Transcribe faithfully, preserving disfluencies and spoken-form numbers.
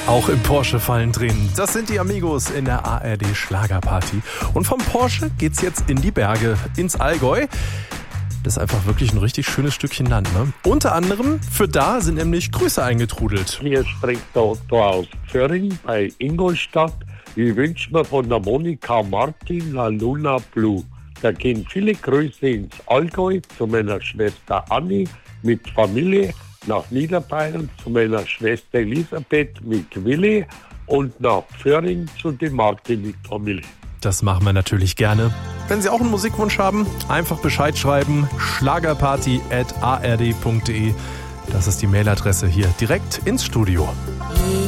Auch im Porsche fallen Tränen. Das sind die Amigos in der A R D Schlagerparty. Und vom Porsche geht's jetzt in die Berge, ins Allgäu. Das ist einfach wirklich ein richtig schönes Stückchen Land, ne? Unter anderem für da sind nämlich Grüße eingetrudelt. Hier spricht der Otto aus Pföring bei Ingolstadt. Ich wünsche mir von der Monika Martin La Luna Blue. Da gehen viele Grüße ins Allgäu zu meiner Schwester Anni mit Familie, nach Niederbayern zu meiner Schwester Elisabeth mit Willi und nach Pföring zu dem Martin mit Familie. Das machen wir natürlich gerne. Wenn Sie auch einen Musikwunsch haben, einfach Bescheid schreiben. schlagerparty at a r d punkt d e. Das ist die Mailadresse hier direkt ins Studio.